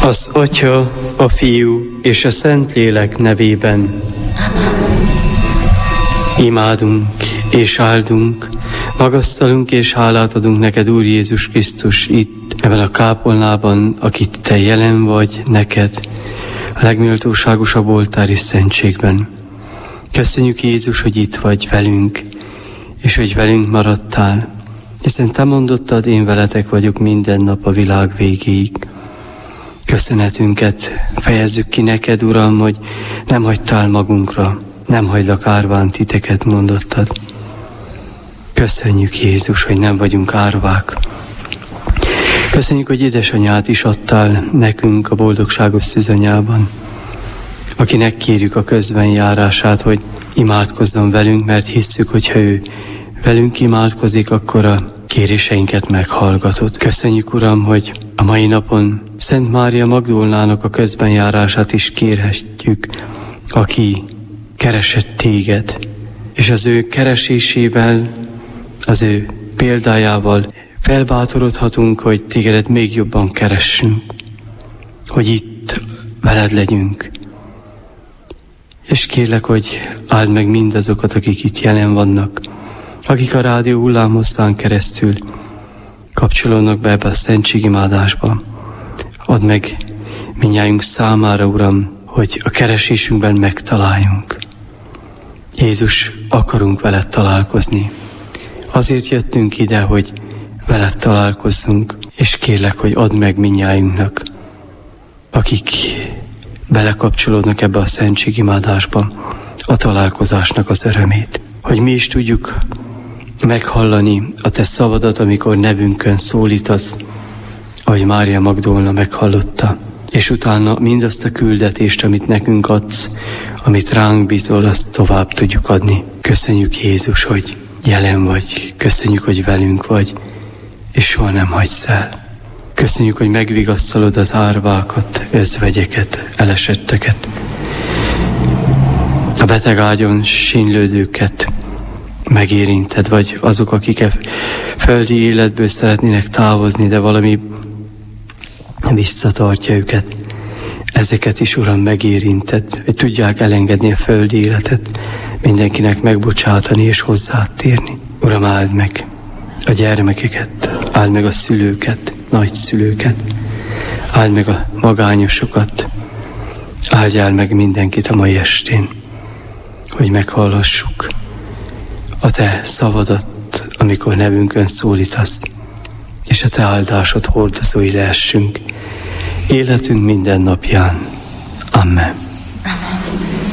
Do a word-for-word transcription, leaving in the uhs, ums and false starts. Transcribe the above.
Az Atya, a Fiú és a Szentlélek nevében. Imádunk és áldunk, magasztalunk és hálát adunk neked, Úr Jézus Krisztus, itt, ebben a kápolnában, akit te jelen vagy neked, a legméltóságosabb oltári szentségben. Köszönjük, Jézus, hogy itt vagy velünk, és hogy velünk maradtál, hiszen te mondottad, én veletek vagyok minden nap a világ végéig. Köszönetünket fejezzük ki neked, Uram, hogy nem hagytál magunkra, nem hagylak árván titeket, mondottad. Köszönjük, Jézus, hogy nem vagyunk árvák. Köszönjük, hogy édesanyát is adtál nekünk a boldogságos szűzanyában, akinek kérjük a közbenjárását, hogy imádkozzon velünk, mert hisszük, hogyha ő velünk imádkozik, akkor a kéréseinket meghallgatod. Köszönjük, Uram, hogy a mai napon Szent Mária Magdolnának a közbenjárását is kérhetjük, aki keresett téged, és az ő keresésével, az ő példájával felbátorodhatunk, hogy tégedet még jobban keressünk, hogy itt veled legyünk. És kérlek, hogy áld meg mindazokat, akik itt jelen vannak, akik a rádió hullámhosszán keresztül kapcsolódnak be ebbe a szentségimádásba. Add meg mindnyájunk számára, Uram, hogy a keresésünkben megtaláljunk. Jézus, akarunk veled találkozni. Azért jöttünk ide, hogy veled találkozzunk, és kérlek, hogy add meg mindnyájunknak, akik belekapcsolódnak ebbe a szentségimádásba, a találkozásnak az örömét. Hogy mi is tudjuk meghallani a te szavadat, amikor nevünkön szólítasz, ahogy Mária Magdolna meghallotta, és utána mindazt a küldetést, amit nekünk adsz, amit ránk bízol, azt tovább tudjuk adni. Köszönjük, Jézus, hogy jelen vagy, köszönjük, hogy velünk vagy, és soha nem hagysz el. Köszönjük, hogy megvigasztalod az árvákat, özvegyeket, elesetteket, a betegágyon sínlődőket megérinted, vagy azok, akik a földi életből szeretnének távozni, de valami visszatartja őket. Ezeket is, Uram, megérinted, hogy tudják elengedni a földi életet, mindenkinek megbocsátani és hozzátérni. Uram, áld meg a gyermekeket, áld meg a szülőket, nagyszülőket, áld meg a magányosokat, áldjál meg mindenkit a mai estén, hogy meghallhassuk a te szavadat, amikor nevünkön szólítasz, és a te áldásod hordozói lehessünk életünk minden napján. Amen. Amen.